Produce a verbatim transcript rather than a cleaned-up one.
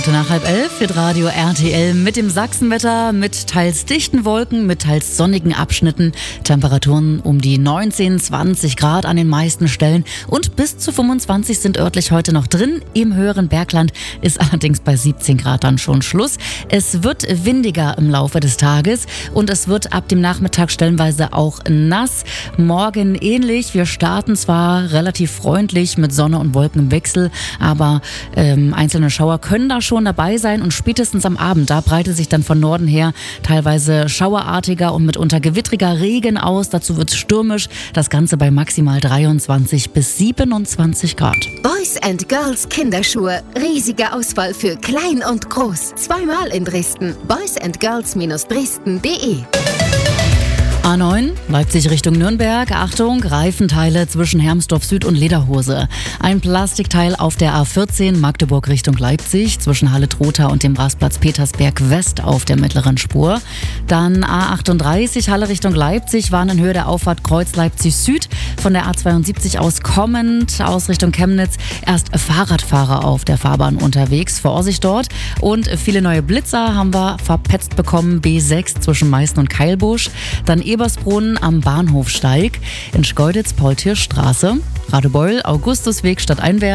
Nach halb elf wird Radio R T L mit dem Sachsenwetter, mit teils dichten Wolken, mit teils sonnigen Abschnitten. Temperaturen um die neunzehn, zwanzig Grad an den meisten Stellen und bis zu fünfundzwanzig sind örtlich heute noch drin. Im höheren Bergland ist allerdings bei siebzehn Grad dann schon Schluss. Es wird windiger im Laufe des Tages und es wird ab dem Nachmittag stellenweise auch nass. Morgen ähnlich. Wir starten zwar relativ freundlich mit Sonne und Wolken im Wechsel, aber ähm, einzelne Schauer können da schon dabei sein und spätestens am Abend, da breitet sich dann von Norden her teilweise schauerartiger und mitunter gewittriger Regen aus. Dazu wird es stürmisch. Das Ganze bei maximal dreiundzwanzig bis siebenundzwanzig Grad. Boys and Girls Kinderschuhe. Riesige Auswahl für klein und groß. Zweimal in Dresden. boys and girls Dresden punkt de A neun, Leipzig Richtung Nürnberg. Achtung, Reifenteile zwischen Hermsdorf Süd und Lederhose. Ein Plastikteil auf der A vierzehn, Magdeburg Richtung Leipzig, zwischen Halle-Trotha und dem Rastplatz Petersberg West auf der mittleren Spur. Dann A achtunddreißig, Halle Richtung Leipzig, Warnenhöhe der Auffahrt Kreuz Leipzig Süd. Von der A zweiundsiebzig aus kommend, aus Richtung Chemnitz, erst Fahrradfahrer auf der Fahrbahn unterwegs. Vorsicht dort. Und viele neue Blitzer haben wir verpetzt bekommen. B sechs zwischen Meißen und Keilbusch. Dann Ebersbrunn am Bahnhofsteig, in Schkeuditz Paul-Tirsch-Straße, Radebeul Augustusweg Stadteinwärts.